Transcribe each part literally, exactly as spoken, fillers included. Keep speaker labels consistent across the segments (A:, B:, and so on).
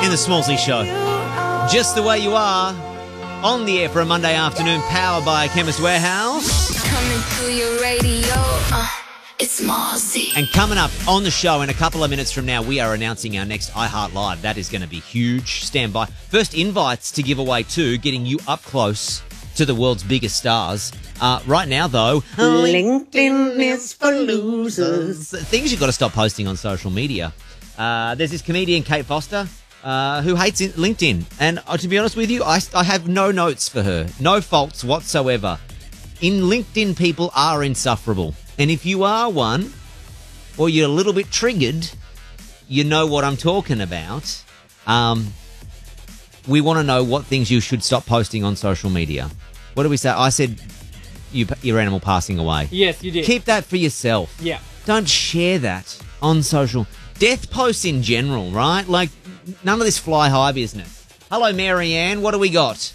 A: in the Smallsy Show. Just the way you are. On the air for a Monday afternoon, powered by Chemist Warehouse.
B: Coming through your radio, uh, it's Smallsy.
A: And coming up on the show in a couple of minutes from now, we are announcing our next iHeart Live. That is going to be huge. Stand by. First invites to give away too, getting you up close to the world's biggest stars. Uh, right now, though,
C: LinkedIn is for losers.
A: Things you've got to stop posting on social media. Uh, there's this comedian, Kate Foster, uh, who hates LinkedIn. And uh, to be honest with you, I, I have no notes for her. No faults whatsoever. In LinkedIn, people are insufferable. And if you are one, or you're a little bit triggered, you know what I'm talking about. Um, we want to know what things you should stop posting on social media. What do we say? I said you, your animal passing away.
D: Yes, you did.
A: Keep that for yourself.
D: Yeah.
A: Don't share that on social. Death posts in general, right? Like, none of this fly high business. Hello, Marianne. What do we got?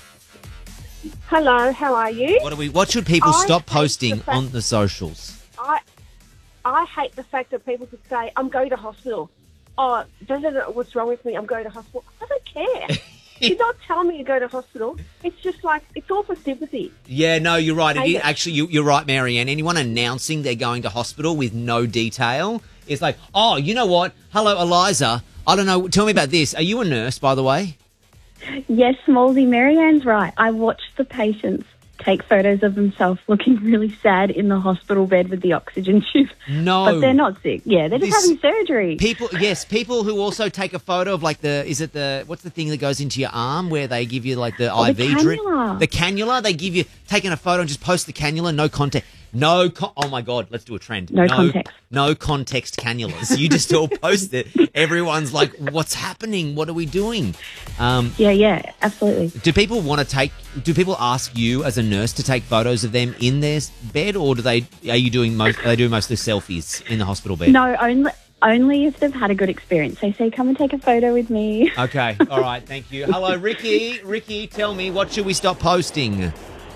E: Hello, how are you?
A: What do we? What should people
E: I
A: stop
E: hate
A: posting
E: the fact-
A: on the socials?
E: I I hate the fact that people could say, I'm going to hospital. Oh, da, da, da, what's wrong with me? I'm going to hospital. I don't care. You're not telling me to go to hospital. It's just like, it's all for sympathy.
A: Yeah, no, you're right. It
E: Hate
A: is,
E: it.
A: actually, you, you're right, Marianne. Anyone announcing they're going to hospital with no detail is like, oh, you know what? Hello, Eliza. I don't know. Tell me about this. Are you a nurse, by the way?
F: Yes, Smallsy, Marianne's right. I watched the patients take photos of themselves looking really sad in the hospital bed with the oxygen tube.
A: No.
F: But they're not sick. Yeah, they're just
A: This-
F: having surgery.
A: People, yes, people who also take a photo of like the, is it the, what's the thing that goes into your arm where they give you like the
F: Oh,
A: I
F: the
A: V drip?
F: cannula.
A: The cannula. They give you, taking a photo and just post the cannula, no context. No, con- oh my God, let's do a trend.
F: No context.
A: No context cannulas. You just all post it. Everyone's like, what's happening? What are we doing? Um,
F: Yeah, yeah, absolutely.
A: do people want to take, do people ask you as a nurse to take photos of them in their s- bed, or do they, are you doing most, are they doing mostly selfies in the hospital bed?
F: No, only only if they've had a good experience. They say, come and take a photo with me.
A: Okay, all right, thank you. Hello, Ricky. Ricky, tell me, what should we stop posting?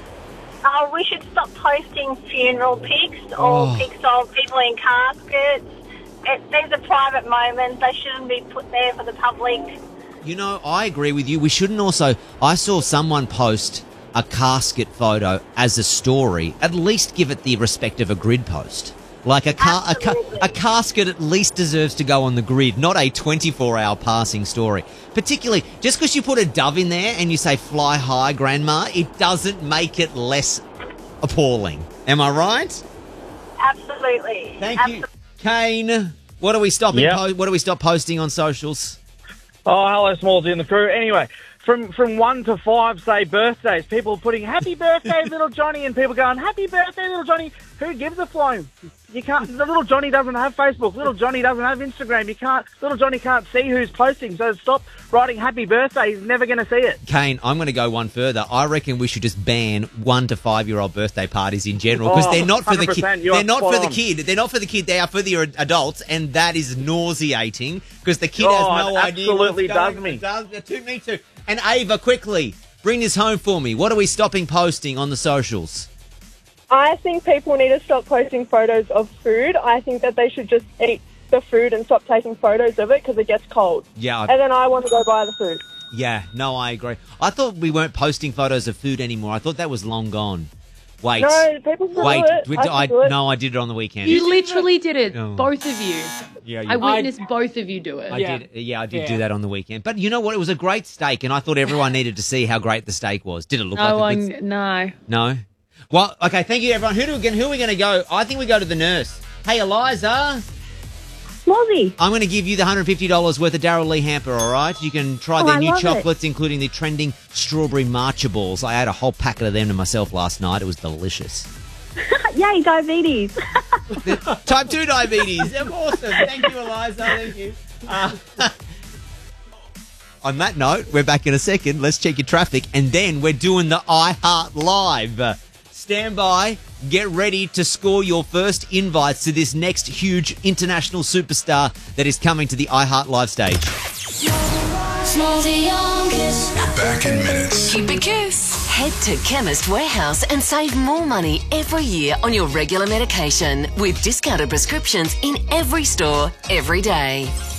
G: Uh, we should stop posting funeral pics or
A: Oh.
G: pics of people in caskets. It, these are private moments. They shouldn't be put there for the public.
A: You know, I agree with you. We shouldn't also... I saw someone post a casket photo as a story. At least give it the respect of a grid post. Like a, ca- a, ca-
G: Absolutely.
A: a casket at least deserves to go on the grid, not a twenty-four hour passing story. Particularly, just because you put a dove in there and you say fly high, grandma, it doesn't make it less appalling. Am I right?
G: Absolutely.
A: Thank
G: Absolutely.
A: you. Kane, what are we stopping?
D: Yep.
A: Po- what are we stop posting on socials?
D: Oh, hello, Smallsy and the crew. Anyway, from from one to five, say birthdays. People putting happy birthday, little Johnny, and people going happy birthday, little Johnny. Who gives a flying? You can't. The little Johnny doesn't have Facebook. Little Johnny doesn't have Instagram. You can't. Little Johnny can't see who's posting. So stop writing happy birthday. He's never going to see it.
A: Kane, I'm going to go one further. I reckon we should just ban one to five year old birthday parties in general because
D: Oh,
A: they're not for the
D: one hundred
A: kid.
D: percent, you
A: They're
D: are
A: not
D: spot
A: for the
D: on.
A: kid. They're not for the kid. They are for the adults, and that is nauseating because the kid
D: Oh,
A: has no
D: it
A: idea. what's
D: absolutely
A: going
D: does me.
A: It does it to me too. And Ava, quickly bring this home for me. What are we stopping posting on the socials?
E: I think people need to stop posting photos of food. I think that they should just eat the food and stop taking photos of it because it gets cold.
A: Yeah, I-
E: And then I want to go buy the food.
A: yeah. No, I agree. I thought we weren't posting photos of food anymore. I thought that was long gone. Wait.
E: No, people still
A: Wait,
E: do it.
A: we-
E: I, still
A: I,
E: do it.
A: no, I did it on the weekend.
H: You literally did it,
A: Oh.
H: both of you.
A: yeah, you
H: I witnessed both of you do it.
A: I
D: Yeah.
A: did. Yeah, I did
D: Yeah.
A: do that on the weekend. But you know what? It was a great steak, and I thought everyone needed to see how great the steak was. Did it look
H: No
A: like a
H: one,
A: good...
H: no.
A: No. Well, okay. Thank you, everyone. Who do we again? Who are we going to go? I think we go to the nurse. Hey, Eliza,
F: Smallsy.
A: I'm going to give you the one hundred fifty dollars worth of Darryl Lee hamper. All right, you can try
F: Oh,
A: their
F: I
A: new
F: love it.
A: chocolates, including the trending strawberry matcha balls. I had a whole packet of them to myself last night. It was delicious.
F: Yay, diabetes.
A: Type two diabetes. They're awesome. Thank you, Eliza. Thank you. Uh, on that note, we're back in a second. Let's check your traffic. And then we're doing the iHeart Live. Stand by. Get ready to score your first invites to this next huge international superstar that is coming to the iHeart Live stage.
B: Smallsy on Kiss.
C: We're back in minutes.
B: Keep it Kiss.
I: Head to Chemist Warehouse and save more money every year on your regular medication with discounted prescriptions in every store, every day.